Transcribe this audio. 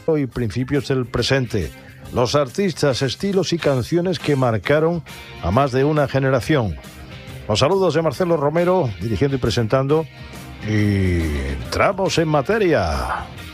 y principios del presente. Los artistas, estilos y canciones que marcaron a más de una generación. Los saludos de Marcelo Romero, dirigiendo y presentando. Y entramos en materia.